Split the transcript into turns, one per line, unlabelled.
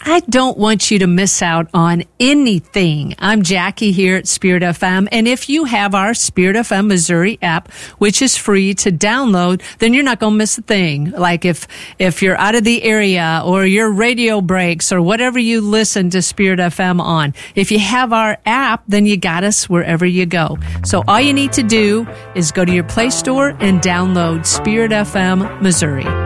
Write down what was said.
I don't want you to miss out on anything. I'm Jackie here at Spirit FM, and if you have our Spirit FM Missouri app, which is free to download, then you're not going to miss a thing. Like if you're out of the area or your radio breaks or whatever you listen to Spirit FM on, if you have our app, then you got us wherever you go. So all you need to do is go to your Play Store and download Spirit FM Missouri.